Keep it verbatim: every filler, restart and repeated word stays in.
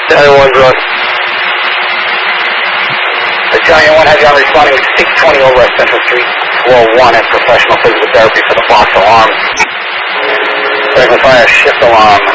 There was a Giant one has you on responding to six twenty over at Central Street, floor one at professional physical therapy for the box alarm. Second fire shift alarm.